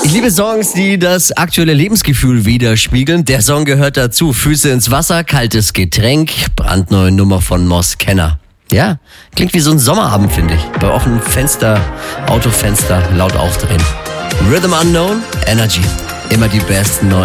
Ich liebe Songs, die das aktuelle Lebensgefühl widerspiegeln. Der Song gehört dazu. Füße ins Wasser, kaltes Getränk, brandneue Nummer von Moss Kenner. Ja, klingt wie so ein Sommerabend, finde ich. Bei offenem Fenster, Autofenster, laut aufdrehen. Rhythm Unknown, Energy. Immer die besten neuen.